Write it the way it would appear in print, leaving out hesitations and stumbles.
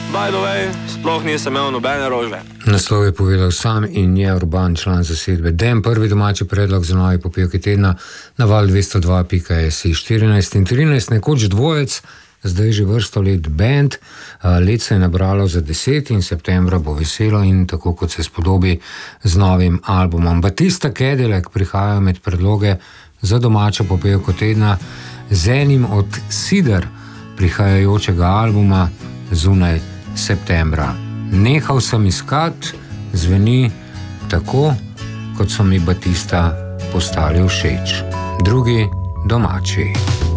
by the way, sploh nisem imel nobene rože. Naslov je povedal sam in je Urban, član zasedbe Dem. Prvi domači predlog za novi popevki tedna na val 202.si 14 in 13, nekoč dvojec, zdaj že vrsto let band. Let se je nabralo za 10 in septembra bo veselo in tako kot se spodobi z novim albumom. Batista Cadillac prihaja med predloge za domačo popevko tedna z enim od sider prihajajočega albuma zunaj septembra. Nehal sem iskat, zveni tako, kot so mi Batista postali všeč. Drugi domači.